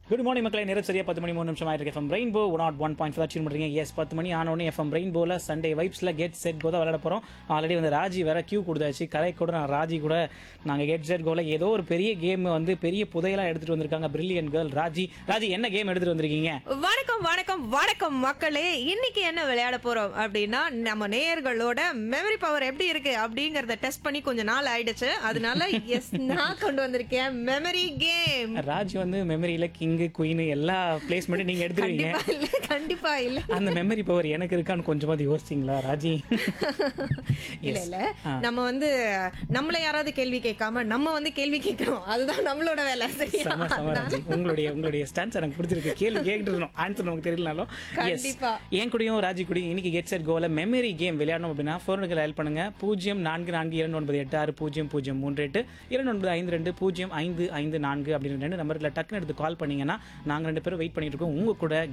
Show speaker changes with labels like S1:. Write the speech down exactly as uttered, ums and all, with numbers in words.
S1: Good morning மக்களை. நேரம் சரியா பத்து மணி மூணு நிமிஷம் ஆயிருக்கு. FM rainbow not one point five tune பண்ணுறீங்க. எஸ், பத்து மணி ஆனோடனே FM ரெயின்போல Sunday வைப்ஸில் get set go தான் விளையாட போகிறோம். ஆல்ரெடி வந்து ராஜி வேற கியூ கொடுத்தாச்சு. கலை கூட நான் ராஜி கூட நாங்கள் கெட் செட் கோல ஏதோ ஒரு பெரிய கேம் வந்து பெரிய புதையெல்லாம் எடுத்துட்டு வந்திருக்காங்க. Brilliant girl Raji. ராஜி, என்ன கேம் எடுத்துட்டு வந்திருக்கீங்க?
S2: வணக்கம் வணக்கம் வணக்கம் மக்களே. இன்னைக்கு என்ன விளையாட போறோம் அப்படின்னா, நம்ம நேயர்களோட மெமரி பவர் எப்படி இருக்கு அப்படிங்கறத டெஸ்ட் பண்ணி கொஞ்ச நாள் ஆயிடுச்சு. அதனால எஸ், நான் கொண்டு வந்திருக்கேன் மெமரி கேம்.
S1: ராஜி வந்து மெமரியில கிங்கு குயின் எல்லா பிளேஸ்மெண்ட்டும் நீங்க எடுத்துருவீங்க.
S2: கண்டிப்பா இல்ல, கண்டிப்பா இல்ல.
S1: அந்த மெமரி பவர் எனக்கு இருக்கான்னு கொஞ்சமாவது யோசிச்சிங்களா ராஜி?
S2: இல்ல இல்ல, நம்ம வந்து நம்மள யாராவது கேள்வி கேட்காம நம்ம வந்து கேள்வி கேட்கணும். அதுதான் நம்மளோட வேலை. சரியா?
S1: சம சம ராஜி, உங்களுடைய உங்களுடைய ஸ்டான்ஸ் எனக்கு பிடிச்சிருக்கு. கேள்வி கேட்டுருந்தோம், ஆன்சர் நமக்கு தெரியலனாலும்.
S2: கண்டிப்பா.
S1: என் கூடயும் ராஜி கூடயும் இன்னைக்கு கெட் செட் கோல மெமரி கேம் விளையாடணும் அப்படின்னா ஃபோனுக்கு ஹெல்ப் பண்ணுங்க. பூஜ்ஜியம் நான்கு நான்கு இரண்டு ஒன்பது எட்டு ஆறு பூஜ்ஜியம் பூஜ்ஜியம் மூன்று எட்டு இரண்டு ஒன்பது ஐந்து ரெண்டு பூஜ்ஜியம் ஐந்து ஐந்து நான்கு அப்படின்னு ரெண்டு நம்பர்ல டக்குன்னு எடுத்து கால் பண்ணீங்கன்னா நாங்க ரெண்டு பேரும் வெயிட் பண்ணிட்டு இருக்கோம் உங்க கூட